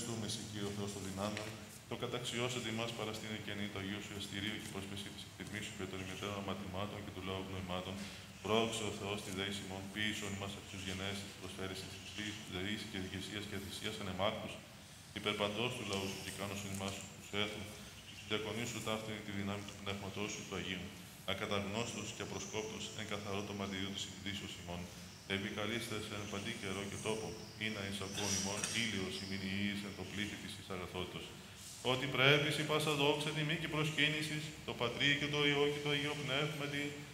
ευχαριστούμε, σε Κύριο Θεό των δυνάμεων, το καταξιώσετε ημάς παραστήν εκκαινή το Αγίου Σου Εστηρίου και πρόσπεση της εκτιμής Σου και των ημετέρων αμαρτημάτων και του λόγου νοημάτων. Πρόξε ο Θεός τη δέη ημών, ποιήσον ημάς αξιούς γενέσεις, προσφέρεις της Χριστής, δεής και δικαισίας και θυσίας ανεμάρτους, υπερπαντός του λαού Σου και κάνωσον ημάς τους έθνους, στην διακονή Σου ταύτην τη δυνάμει του Πνεύματός Σου του Αγίου, ακαταγνώστος και απροσκόπτος εν καθαρό το μαντιού της συνδύσεως ημών. Επικαλείστε εν παντή καιρό και τόπο, ή να εισακούν ημών ήλιος ημινιής εν το πλήθη της αγαθότητος. Ότι πρέπει η πάσα δόξα τιμή και προσκύνησης, το Πατρί και το Υιό και το Αγίο Πνεύματι,